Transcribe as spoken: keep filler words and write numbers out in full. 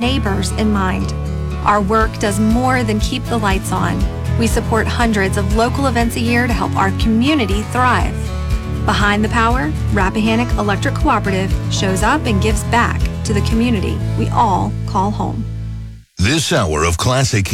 neighbors in mind. Our work does more than keep the lights on. We support hundreds of local events a year to help our community thrive. Behind the Power, Rappahannock Electric Cooperative shows up and gives back to the community we all call home. This hour of Classic